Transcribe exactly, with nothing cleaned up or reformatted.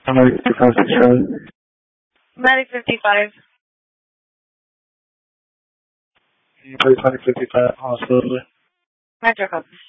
Medic fifty-five, six Charlie. Medic fifty-five. Can you please Medic fifty-five, hospital? Metro copy.